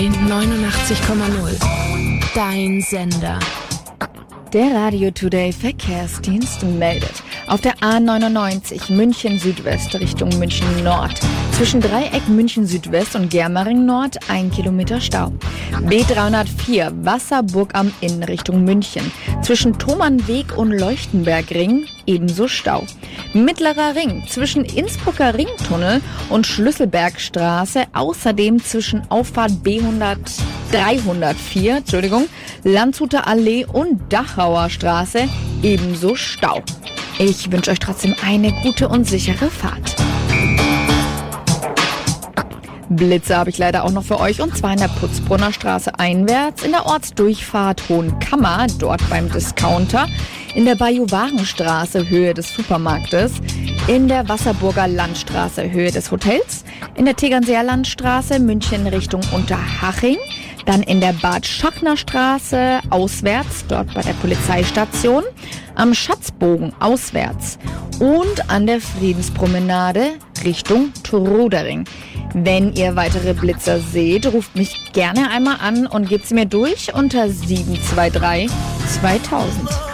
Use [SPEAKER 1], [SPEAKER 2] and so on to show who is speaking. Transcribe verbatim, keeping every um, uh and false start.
[SPEAKER 1] neunundachtzig Komma null. Dein Sender.
[SPEAKER 2] Der Radio Today Verkehrsdienst meldet. Auf der A neunundneunzig München Südwest Richtung München Nord. Zwischen Dreieck München Südwest und Germering Nord ein Kilometer Stau. B dreihundertvier Wasserburg am Inn Richtung München. Zwischen Thomannweg und Leuchtenbergring ebenso Stau. Mittlerer Ring zwischen Innsbrucker Ringtunnel und Schlüsselbergstraße. Außerdem zwischen Auffahrt B dreihundertvier, Entschuldigung, Landshuter Allee und Dachauer Straße ebenso Stau. Ich wünsche euch trotzdem eine gute und sichere Fahrt. Blitze habe ich leider auch noch für euch, und zwar in der Putzbrunner Straße einwärts, in der Ortsdurchfahrt Hohenkammer, dort beim Discounter, in der Bajuwarenstraße Höhe des Supermarktes, in der Wasserburger Landstraße Höhe des Hotels, in der Tegernseer Landstraße München Richtung Unterhaching, dann in der Bad Schachner Straße auswärts, dort bei der Polizeistation, am Schatzbogen auswärts und an der Friedenspromenade Richtung Trudering. Wenn ihr weitere Blitzer seht, ruft mich gerne einmal an und gebt sie mir durch unter sieben zwei drei zweitausend.